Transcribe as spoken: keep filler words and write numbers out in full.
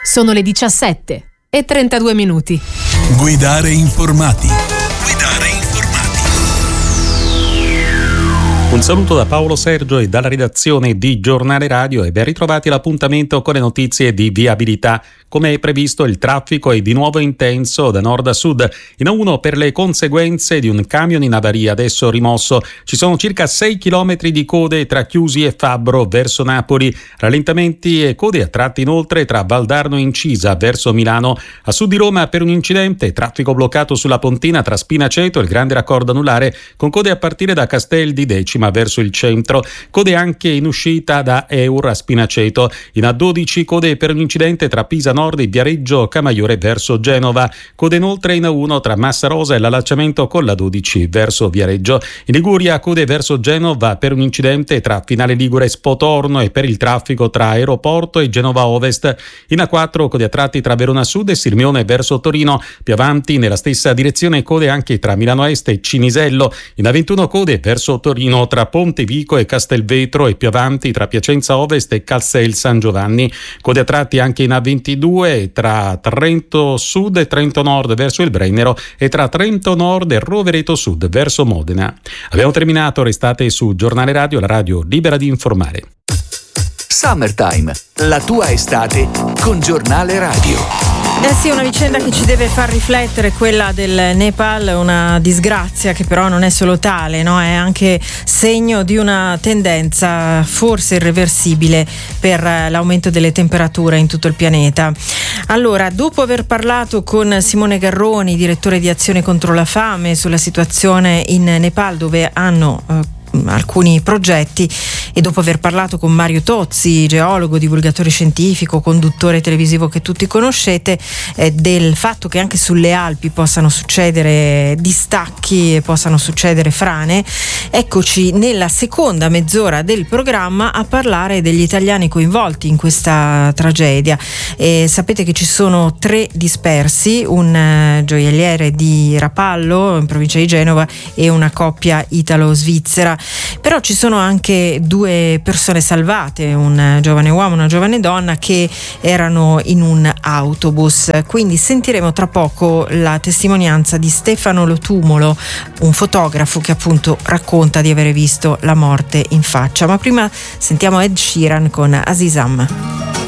Sono le diciassette e trentadue minuti. Guidare informati. Guidare informati. Un saluto da Paolo Sergio e dalla redazione di Giornale Radio e ben ritrovati all'appuntamento con le notizie di viabilità. Come è previsto, il traffico è di nuovo intenso da nord a sud. In A uno per le conseguenze di un camion in avaria, adesso rimosso. Ci sono circa sei chilometri di code tra Chiusi e Fabbro verso Napoli. Rallentamenti e code a tratti inoltre tra Valdarno e Incisa verso Milano. A sud di Roma per un incidente, traffico bloccato sulla Pontina tra Spinaceto e il Grande Raccordo Anulare, con code a partire da Castel di Decima verso il centro. Code anche in uscita da Eur a Spinaceto. In A dodici code per un incidente tra Pisa Nord e Viareggio Camaiore verso Genova. Code inoltre in A uno tra Massa Rosa e l'allacciamento con la dodici verso Viareggio. In Liguria code verso Genova per un incidente tra Finale Ligure e Spotorno e per il traffico tra Aeroporto e Genova Ovest. In A quattro code a tratti tra Verona Sud e Sirmione verso Torino. Più avanti nella stessa direzione code anche tra Milano Est e Cinisello. In A ventuno code verso Torino tra Pontevico e Castelvetro e più avanti tra Piacenza Ovest e Calsel San Giovanni. Code a tratti anche in A ventidue tra Trento Sud e Trento Nord verso il Brennero e tra Trento Nord e Rovereto Sud verso Modena. Abbiamo terminato, restate su Giornale Radio, la radio libera di informare. Summertime, la tua estate con Giornale Radio. Eh sì, una vicenda che ci deve far riflettere, quella del Nepal, una disgrazia che però non è solo tale, no? È anche segno di una tendenza forse irreversibile per l'aumento delle temperature in tutto il pianeta. Allora, dopo aver parlato con Simone Garroni, direttore di Azione contro la fame, sulla situazione in Nepal, dove hanno eh, alcuni progetti, e dopo aver parlato con Mario Tozzi, geologo, divulgatore scientifico, conduttore televisivo che tutti conoscete, eh, del fatto che anche sulle Alpi possano succedere distacchi e possano succedere frane, eccoci nella seconda mezz'ora del programma a parlare degli italiani coinvolti in questa tragedia. E sapete che ci sono tre dispersi, un eh, gioielliere di Rapallo in provincia di Genova e una coppia italo-svizzera. Però ci sono anche due persone salvate, un giovane uomo e una giovane donna, che erano in un autobus. Quindi sentiremo tra poco la testimonianza di Stefano Lotumolo, un fotografo che appunto racconta di avere visto la morte in faccia. Ma prima sentiamo Ed Sheeran con Azizam.